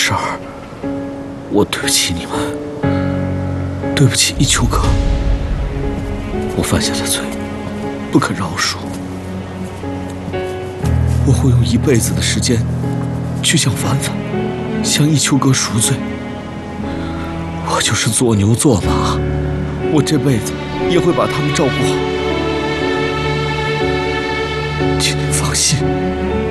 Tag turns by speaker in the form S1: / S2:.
S1: 事儿，我对不起你们，对不起一秋哥，我犯下的罪不可饶恕，我会用一辈子的时间去向凡凡、向一秋哥赎罪。我就是做牛做马，我这辈子也会把他们照顾好。请您放心。